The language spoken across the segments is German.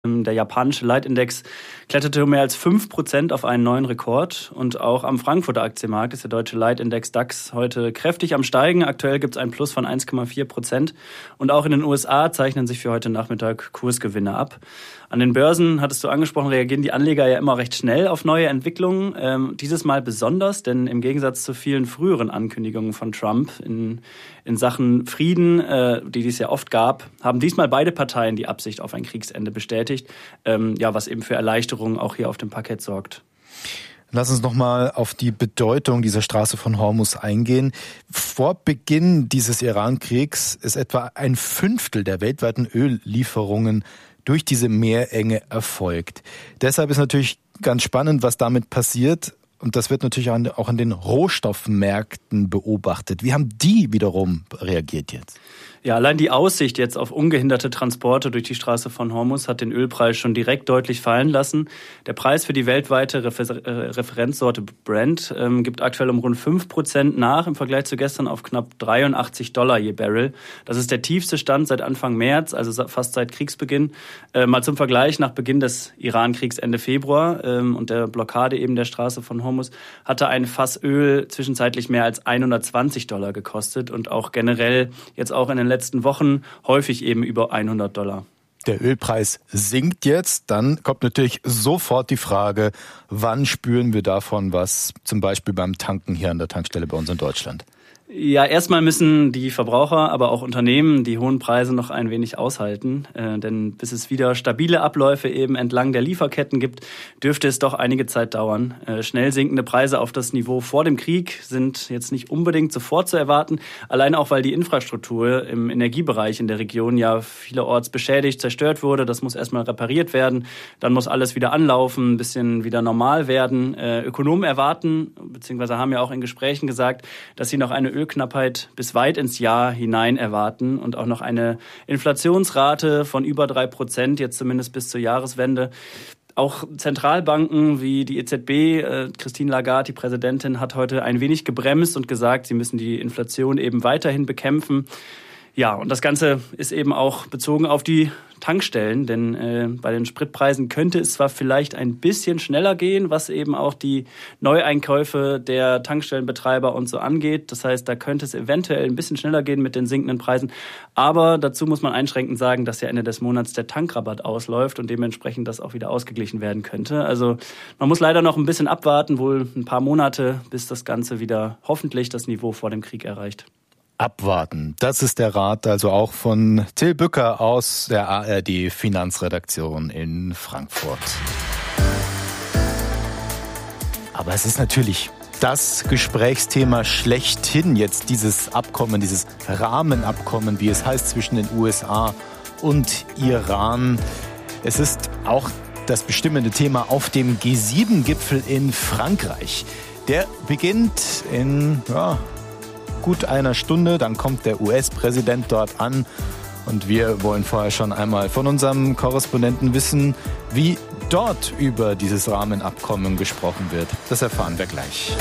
Der japanische Leitindex kletterte um mehr als 5% auf einen neuen Rekord. Und auch am Frankfurter Aktienmarkt ist der deutsche Leitindex DAX heute kräftig am Steigen. Aktuell gibt es einen Plus von 1,4%. Und auch in den USA zeichnen sich für heute Nachmittag Kursgewinne ab. An den Börsen, hattest du angesprochen, reagieren die Anleger ja immer recht schnell auf neue Entwicklungen. Dieses Mal besonders, denn im Gegensatz zu vielen früheren Ankündigungen von Trump in Sachen Frieden, die es ja oft gab, haben diesmal beide Parteien die Absicht auf ein Kriegsende bestätigt, was eben für Erleichterung auch hier auf dem Parkett sorgt. Lass uns nochmal auf die Bedeutung dieser Straße von Hormuz eingehen. Vor Beginn dieses Iran-Kriegs ist etwa 1/5 der weltweiten Öllieferungen durch diese Meerenge erfolgt. Deshalb ist natürlich ganz spannend, was damit passiert. Und das wird natürlich auch an den Rohstoffmärkten beobachtet. Wie haben die wiederum reagiert jetzt? Ja, allein die Aussicht jetzt auf ungehinderte Transporte durch die Straße von Hormuz hat den Ölpreis schon direkt deutlich fallen lassen. Der Preis für die weltweite Referenzsorte Brent gibt aktuell um rund 5% nach im Vergleich zu gestern auf knapp $83 je Barrel. Das ist der tiefste Stand seit Anfang März, also fast seit Kriegsbeginn. Mal zum Vergleich, nach Beginn des Iran-Kriegs Ende Februar und der Blockade eben der Straße von Hormuz hatte ein Fass Öl zwischenzeitlich mehr als $120 gekostet und auch generell jetzt auch in den letzten Wochen häufig eben über $100. Der Ölpreis sinkt jetzt, dann kommt natürlich sofort die Frage, wann spüren wir davon was, zum Beispiel beim Tanken hier an der Tankstelle bei uns in Deutschland? Ja, erstmal müssen die Verbraucher, aber auch Unternehmen die hohen Preise noch ein wenig aushalten. Denn bis es wieder stabile Abläufe eben entlang der Lieferketten gibt, dürfte es doch einige Zeit dauern. Schnell sinkende Preise auf das Niveau vor dem Krieg sind jetzt nicht unbedingt sofort zu erwarten. Allein auch, weil die Infrastruktur im Energiebereich in der Region ja vielerorts beschädigt, zerstört wurde. Das muss erstmal repariert werden. Dann muss alles wieder anlaufen, ein bisschen wieder normal werden. Ökonomen erwarten, beziehungsweise haben ja auch in Gesprächen gesagt, dass sie noch eine Ölknappheit bis weit ins Jahr hinein erwarten und auch noch eine Inflationsrate von über 3%, jetzt zumindest bis zur Jahreswende. Auch Zentralbanken wie die EZB, Christine Lagarde, die Präsidentin, hat heute ein wenig gebremst und gesagt, sie müssen die Inflation eben weiterhin bekämpfen. Ja, und das Ganze ist eben auch bezogen auf die Tankstellen, denn bei den Spritpreisen könnte es zwar vielleicht ein bisschen schneller gehen, was eben auch die Neueinkäufe der Tankstellenbetreiber und so angeht. Das heißt, da könnte es eventuell ein bisschen schneller gehen mit den sinkenden Preisen. Aber dazu muss man einschränkend sagen, dass ja Ende des Monats der Tankrabatt ausläuft und dementsprechend das auch wieder ausgeglichen werden könnte. Also man muss leider noch ein bisschen abwarten, wohl ein paar Monate, bis das Ganze wieder hoffentlich das Niveau vor dem Krieg erreicht. Abwarten. Das ist der Rat also auch von Till Bücker aus der ARD Finanzredaktion in Frankfurt. Aber es ist natürlich das Gesprächsthema schlechthin jetzt dieses Abkommen, dieses Rahmenabkommen, wie es heißt, zwischen den USA und Iran. Es ist auch das bestimmende Thema auf dem G7-Gipfel in Frankreich. Der beginnt in gut einer Stunde, dann kommt der US-Präsident dort an und wir wollen vorher schon einmal von unserem Korrespondenten wissen, wie dort über dieses Rahmenabkommen gesprochen wird. Das erfahren wir gleich.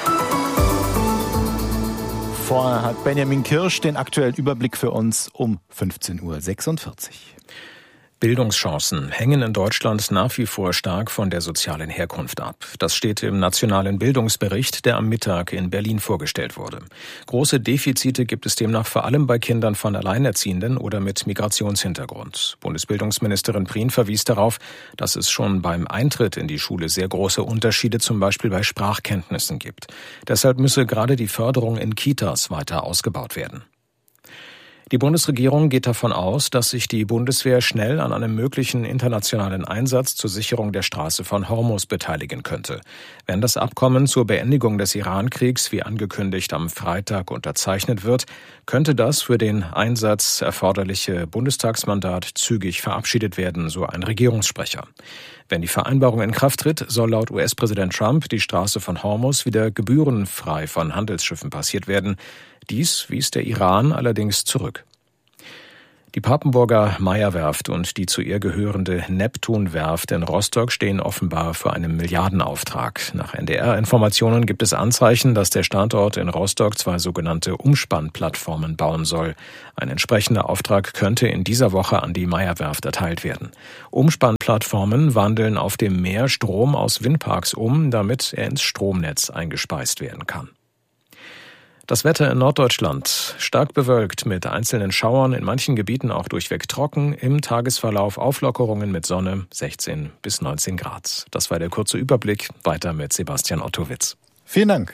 Vorher hat Benjamin Kirsch den aktuellen Überblick für uns um 15:46 Uhr. Bildungschancen hängen in Deutschland nach wie vor stark von der sozialen Herkunft ab. Das steht im Nationalen Bildungsbericht, der am Mittag in Berlin vorgestellt wurde. Große Defizite gibt es demnach vor allem bei Kindern von Alleinerziehenden oder mit Migrationshintergrund. Bundesbildungsministerin Prien verwies darauf, dass es schon beim Eintritt in die Schule sehr große Unterschiede zum Beispiel bei Sprachkenntnissen gibt. Deshalb müsse gerade die Förderung in Kitas weiter ausgebaut werden. Die Bundesregierung geht davon aus, dass sich die Bundeswehr schnell an einem möglichen internationalen Einsatz zur Sicherung der Straße von Hormuz beteiligen könnte. Wenn das Abkommen zur Beendigung des Iran-Kriegs wie angekündigt am Freitag unterzeichnet wird, könnte das für den Einsatz erforderliche Bundestagsmandat zügig verabschiedet werden, so ein Regierungssprecher. Wenn die Vereinbarung in Kraft tritt, soll laut US-Präsident Trump die Straße von Hormuz wieder gebührenfrei von Handelsschiffen passiert werden. Dies wies der Iran allerdings zurück. Die Papenburger Meyer-Werft und die zu ihr gehörende Neptun-Werft in Rostock stehen offenbar für einen Milliardenauftrag. Nach NDR-Informationen gibt es Anzeichen, dass der Standort in Rostock 2 sogenannte Umspannplattformen bauen soll. Ein entsprechender Auftrag könnte in dieser Woche an die Meyer-Werft erteilt werden. Umspannplattformen wandeln auf dem Meer Strom aus Windparks um, damit er ins Stromnetz eingespeist werden kann. Das Wetter in Norddeutschland stark bewölkt mit einzelnen Schauern, in manchen Gebieten auch durchweg trocken, im Tagesverlauf Auflockerungen mit Sonne 16 bis 19 Grad. Das war der kurze Überblick. Weiter mit Sebastian Ottowitz. Vielen Dank.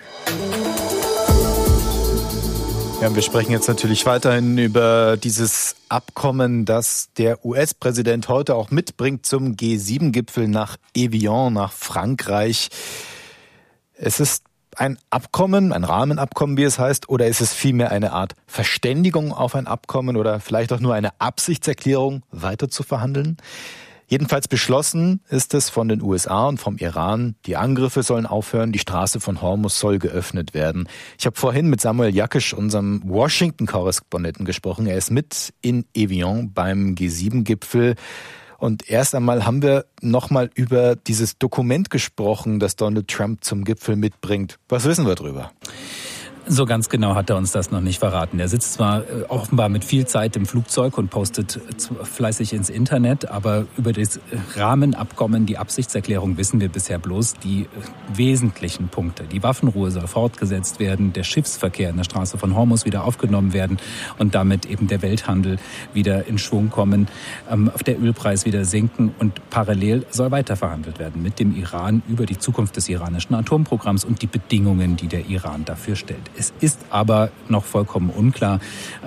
Ja, wir sprechen jetzt natürlich weiterhin über dieses Abkommen, das der US-Präsident heute auch mitbringt zum G7-Gipfel nach Evian, nach Frankreich. Es ist ein Abkommen, ein Rahmenabkommen, wie es heißt, oder ist es vielmehr eine Art Verständigung auf ein Abkommen oder vielleicht auch nur eine Absichtserklärung, weiter zu verhandeln? Jedenfalls beschlossen ist es von den USA und vom Iran, die Angriffe sollen aufhören, die Straße von Hormuz soll geöffnet werden. Ich habe vorhin mit Samuel Jakisch, unserem Washington-Korrespondenten, gesprochen. Er ist mit in Evian beim G7-Gipfel. Und erst einmal haben wir nochmal über dieses Dokument gesprochen, das Donald Trump zum Gipfel mitbringt. Was wissen wir drüber? So ganz genau hat er uns das noch nicht verraten. Er sitzt zwar offenbar mit viel Zeit im Flugzeug und postet fleißig ins Internet, aber über das Rahmenabkommen, die Absichtserklärung, wissen wir bisher bloß die wesentlichen Punkte. Die Waffenruhe soll fortgesetzt werden, der Schiffsverkehr in der Straße von Hormuz wieder aufgenommen werden und damit eben der Welthandel wieder in Schwung kommen, der Ölpreis wieder sinken und parallel soll weiterverhandelt werden mit dem Iran über die Zukunft des iranischen Atomprogramms und die Bedingungen, die der Iran dafür stellt. Es ist aber noch vollkommen unklar,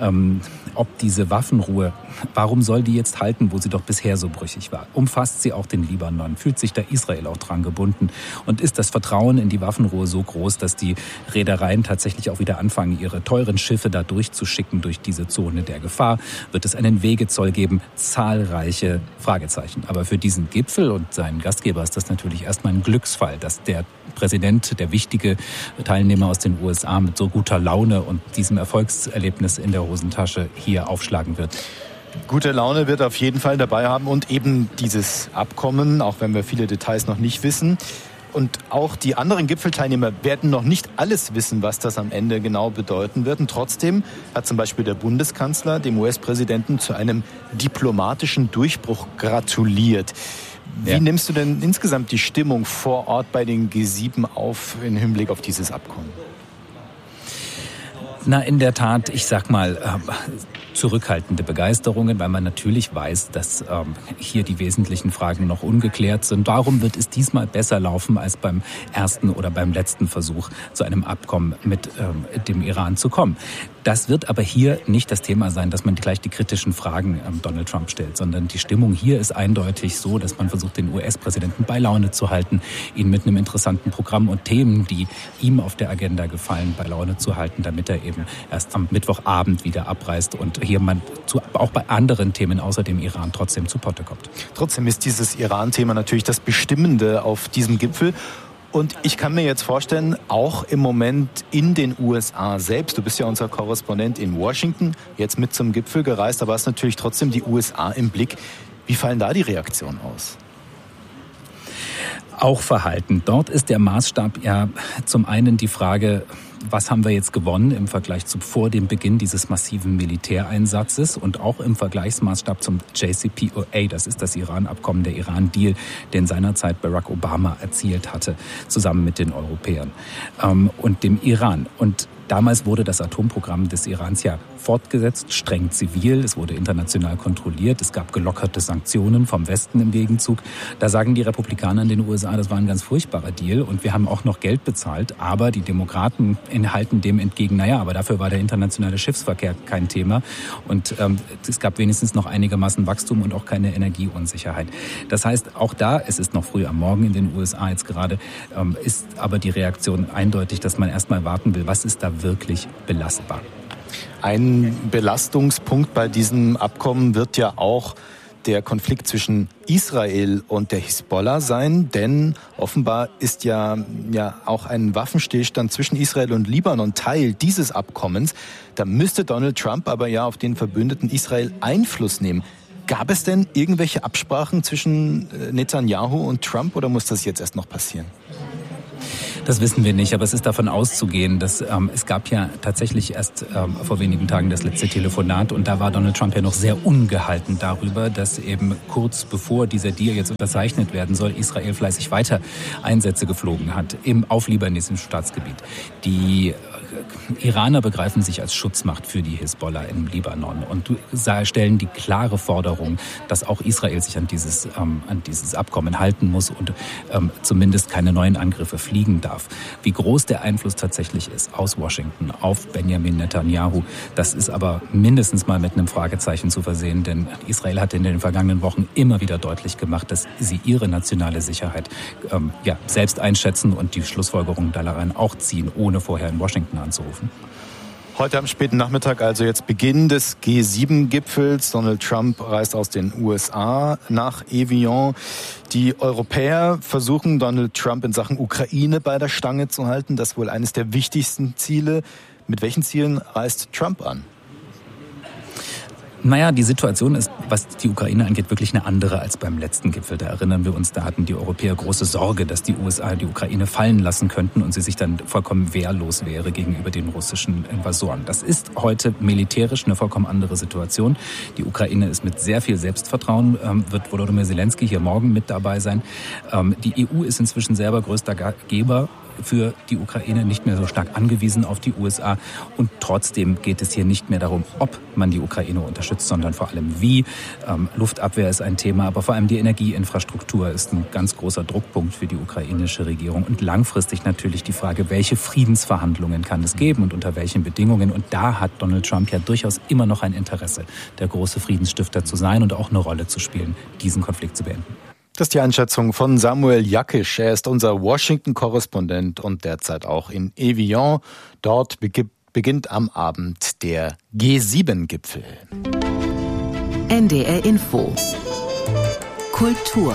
ob diese Waffenruhe, warum soll die jetzt halten, wo sie doch bisher so brüchig war? Umfasst sie auch den Libanon? Fühlt sich da Israel auch dran gebunden? Und ist das Vertrauen in die Waffenruhe so groß, dass die Reedereien tatsächlich auch wieder anfangen, ihre teuren Schiffe da durchzuschicken durch diese Zone der Gefahr? Wird es einen Wegezoll geben? Zahlreiche Fragezeichen. Aber für diesen Gipfel und seinen Gastgeber ist das natürlich erstmal ein Glücksfall, dass der Präsident, der wichtige Teilnehmer aus den USA mit so guter Laune und diesem Erfolgserlebnis in der Hosentasche hier aufschlagen wird. Gute Laune wird auf jeden Fall dabei haben und eben dieses Abkommen, auch wenn wir viele Details noch nicht wissen. Und auch die anderen Gipfelteilnehmer werden noch nicht alles wissen, was das am Ende genau bedeuten wird. Und trotzdem hat zum Beispiel der Bundeskanzler dem US-Präsidenten zu einem diplomatischen Durchbruch gratuliert. Wie nimmst du denn insgesamt die Stimmung vor Ort bei den G7 auf im Hinblick auf dieses Abkommen? Na, in der Tat, ich sag mal, zurückhaltende Begeisterungen, weil man natürlich weiß, dass hier die wesentlichen Fragen noch ungeklärt sind. Warum wird es diesmal besser laufen als beim ersten oder beim letzten Versuch, zu einem Abkommen mit dem Iran zu kommen? Das wird aber hier nicht das Thema sein, dass man gleich die kritischen Fragen Donald Trump stellt, sondern die Stimmung hier ist eindeutig so, dass man versucht, den US-Präsidenten bei Laune zu halten, ihn mit einem interessanten Programm und Themen, die ihm auf der Agenda gefallen, bei Laune zu halten, damit er eben erst am Mittwochabend wieder abreist und hier man auch bei anderen Themen außer dem Iran trotzdem zu Potte kommt. Trotzdem ist dieses Iran-Thema natürlich das Bestimmende auf diesem Gipfel. Und ich kann mir jetzt vorstellen, auch im Moment in den USA selbst, du bist ja unser Korrespondent in Washington, jetzt mit zum Gipfel gereist, aber hast natürlich trotzdem die USA im Blick. Wie fallen da die Reaktionen aus? Auch verhalten. Dort ist der Maßstab ja zum einen die Frage, was haben wir jetzt gewonnen im Vergleich zu vor dem Beginn dieses massiven Militäreinsatzes und auch im Vergleichsmaßstab zum JCPOA, das ist das Iran-Abkommen, der Iran-Deal, den seinerzeit Barack Obama erzielt hatte, zusammen mit den Europäern und dem Iran. Und damals wurde das Atomprogramm des Irans ja fortgesetzt, streng zivil. Es wurde international kontrolliert. Es gab gelockerte Sanktionen vom Westen im Gegenzug. Da sagen die Republikaner in den USA, das war ein ganz furchtbarer Deal und wir haben auch noch Geld bezahlt. Aber die Demokraten halten dem entgegen, naja, aber dafür war der internationale Schiffsverkehr kein Thema. Und es gab wenigstens noch einigermaßen Wachstum und auch keine Energieunsicherheit. Das heißt, auch da, es ist noch früh am Morgen in den USA jetzt gerade, ist aber die Reaktion eindeutig, dass man erstmal warten will, was ist da wirklich belastbar. Ein Belastungspunkt bei diesem Abkommen wird ja auch der Konflikt zwischen Israel und der Hisbollah sein, denn offenbar ist ja auch ein Waffenstillstand zwischen Israel und Libanon Teil dieses Abkommens. Da müsste Donald Trump aber ja auf den Verbündeten Israel Einfluss nehmen. Gab es denn irgendwelche Absprachen zwischen Netanyahu und Trump oder muss das jetzt erst noch passieren? Das wissen wir nicht, aber es ist davon auszugehen, dass es gab ja tatsächlich erst vor wenigen Tagen das letzte Telefonat und da war Donald Trump ja noch sehr ungehalten darüber, dass eben kurz bevor dieser Deal jetzt unterzeichnet werden soll, Israel fleißig weiter Einsätze geflogen hat auf libanesischen Staatsgebiet. Die Iraner begreifen sich als Schutzmacht für die Hisbollah im Libanon und stellen die klare Forderung, dass auch Israel sich an dieses Abkommen halten muss und zumindest keine neuen Angriffe fliegen darf. Wie groß der Einfluss tatsächlich ist aus Washington auf Benjamin Netanyahu, das ist aber mindestens mal mit einem Fragezeichen zu versehen, denn Israel hat in den vergangenen Wochen immer wieder deutlich gemacht, dass sie ihre nationale Sicherheit selbst einschätzen und die Schlussfolgerungen daran auch ziehen, ohne vorher in Washington anzurufen. Heute am späten Nachmittag, also jetzt Beginn des G7-Gipfels. Donald Trump reist aus den USA nach Evian. Die Europäer versuchen, Donald Trump in Sachen Ukraine bei der Stange zu halten. Das ist wohl eines der wichtigsten Ziele. Mit welchen Zielen reist Trump an? Naja, die Situation ist, was die Ukraine angeht, wirklich eine andere als beim letzten Gipfel. Da erinnern wir uns, da hatten die Europäer große Sorge, dass die USA die Ukraine fallen lassen könnten und sie sich dann vollkommen wehrlos wäre gegenüber den russischen Invasoren. Das ist heute militärisch eine vollkommen andere Situation. Die Ukraine ist mit sehr viel Selbstvertrauen, wird Volodymyr Zelensky hier morgen mit dabei sein. Die EU ist inzwischen selber größter Geber für die Ukraine, nicht mehr so stark angewiesen auf die USA. Und trotzdem geht es hier nicht mehr darum, ob man die Ukraine unterstützt, sondern vor allem wie. Luftabwehr ist ein Thema, aber vor allem die Energieinfrastruktur ist ein ganz großer Druckpunkt für die ukrainische Regierung. Und langfristig natürlich die Frage, welche Friedensverhandlungen kann es geben und unter welchen Bedingungen. Und da hat Donald Trump ja durchaus immer noch ein Interesse, der große Friedensstifter zu sein und auch eine Rolle zu spielen, diesen Konflikt zu beenden. Das ist die Einschätzung von Samuel Jakisch. Er ist unser Washington-Korrespondent und derzeit auch in Evian. Dort beginnt am Abend der G7-Gipfel. NDR Info. Kultur.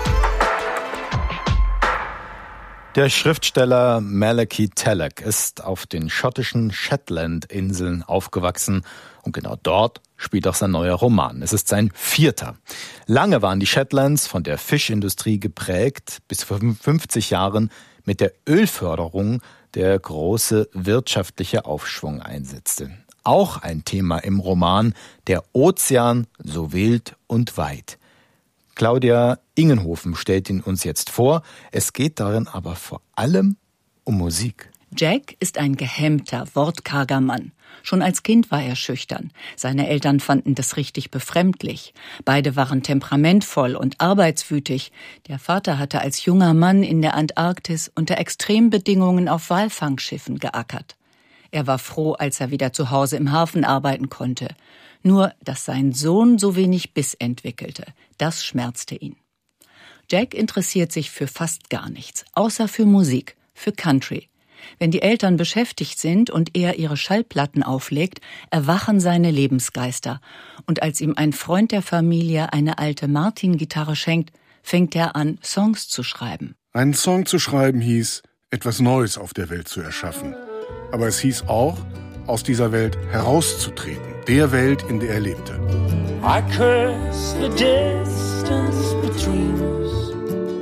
Der Schriftsteller Malachi Tallack ist auf den schottischen Shetland-Inseln aufgewachsen und genau dort spielt auch sein neuer Roman. Es ist sein 4. Lange waren die Shetlands von der Fischindustrie geprägt, bis vor 50 Jahren mit der Ölförderung der große wirtschaftliche Aufschwung einsetzte. Auch ein Thema im Roman, der Ozean so wild und weit. Claudia Ingenhofen stellt ihn uns jetzt vor. Es geht darin aber vor allem um Musik. Jack ist ein gehemmter, wortkarger Mann. Schon als Kind war er schüchtern. Seine Eltern fanden das richtig befremdlich. Beide waren temperamentvoll und arbeitswütig. Der Vater hatte als junger Mann in der Antarktis unter Extrembedingungen auf Walfangschiffen geackert. Er war froh, als er wieder zu Hause im Hafen arbeiten konnte. Nur, dass sein Sohn so wenig Biss entwickelte, das schmerzte ihn. Jack interessiert sich für fast gar nichts, außer für Musik, für Country. Wenn die Eltern beschäftigt sind und er ihre Schallplatten auflegt, erwachen seine Lebensgeister. Und als ihm ein Freund der Familie eine alte Martin-Gitarre schenkt, fängt er an, Songs zu schreiben. Einen Song zu schreiben hieß, etwas Neues auf der Welt zu erschaffen. Aber es hieß auch, aus dieser Welt herauszutreten, der Welt, in der er lebte. I curse the distance between us.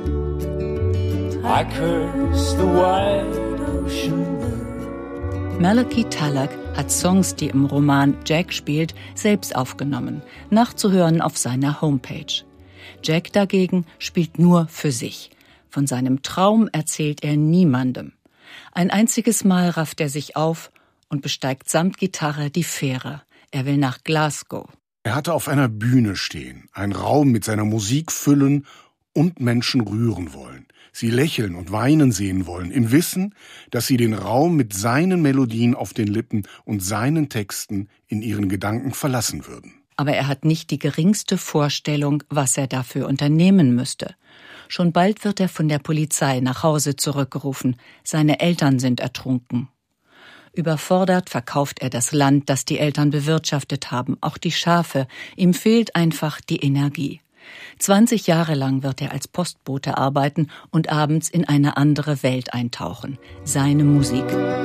I curse the wide ocean blue. Malachi Tallack hat Songs, die im Roman Jack spielt, selbst aufgenommen, nachzuhören auf seiner Homepage. Jack dagegen spielt nur für sich. Von seinem Traum erzählt er niemandem. Ein einziges Mal rafft er sich auf und besteigt samt Gitarre die Fähre. Er will nach Glasgow. Er hatte auf einer Bühne stehen, einen Raum mit seiner Musik füllen und Menschen rühren wollen. Sie lächeln und weinen sehen wollen, im Wissen, dass sie den Raum mit seinen Melodien auf den Lippen und seinen Texten in ihren Gedanken verlassen würden. Aber er hat nicht die geringste Vorstellung, was er dafür unternehmen müsste. Schon bald wird er von der Polizei nach Hause zurückgerufen. Seine Eltern sind ertrunken. Überfordert verkauft er das Land, das die Eltern bewirtschaftet haben, auch die Schafe. Ihm fehlt einfach die Energie. 20 Jahre lang wird er als Postbote arbeiten und abends in eine andere Welt eintauchen. Seine Musik.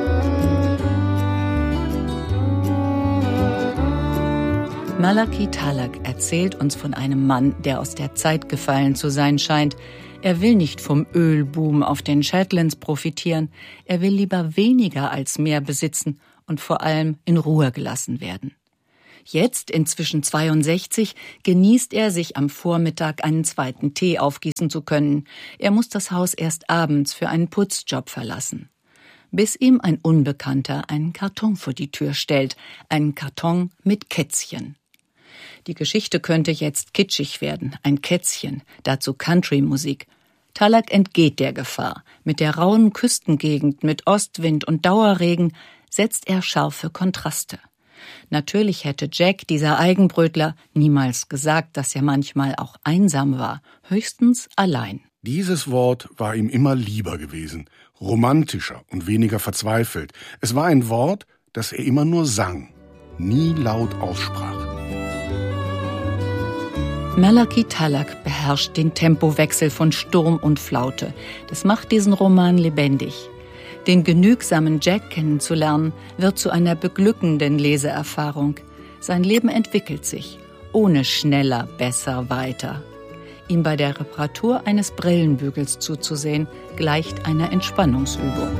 Malachi Tallak erzählt uns von einem Mann, der aus der Zeit gefallen zu sein scheint. Er will nicht vom Ölboom auf den Shetlands profitieren. Er will lieber weniger als mehr besitzen und vor allem in Ruhe gelassen werden. Jetzt, inzwischen 62, genießt er, sich am Vormittag einen zweiten Tee aufgießen zu können. Er muss das Haus erst abends für einen Putzjob verlassen. Bis ihm ein Unbekannter einen Karton vor die Tür stellt. Einen Karton mit Kätzchen. Die Geschichte könnte jetzt kitschig werden. Ein Kätzchen, dazu Country-Musik. Tallak entgeht der Gefahr. Mit der rauen Küstengegend, mit Ostwind und Dauerregen setzt er scharfe Kontraste. Natürlich hätte Jack, dieser Eigenbrötler, niemals gesagt, dass er manchmal auch einsam war, höchstens allein. Dieses Wort war ihm immer lieber gewesen, romantischer und weniger verzweifelt. Es war ein Wort, das er immer nur sang, nie laut aussprach. Malachi Tallak beherrscht den Tempowechsel von Sturm und Flaute. Das macht diesen Roman lebendig. Den genügsamen Jack kennenzulernen, wird zu einer beglückenden Leseerfahrung. Sein Leben entwickelt sich, ohne schneller, besser, weiter. Ihm bei der Reparatur eines Brillenbügels zuzusehen, gleicht einer Entspannungsübung.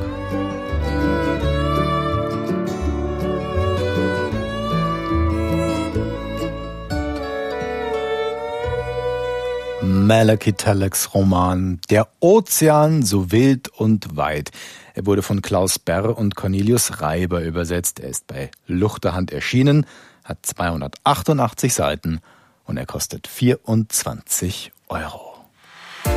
Malachi Tallaks Roman »Der Ozean so wild und weit«. Er wurde von Klaus Berr und Cornelius Reiber übersetzt. Er ist bei Luchterhand erschienen, hat 288 Seiten und er kostet 24 €.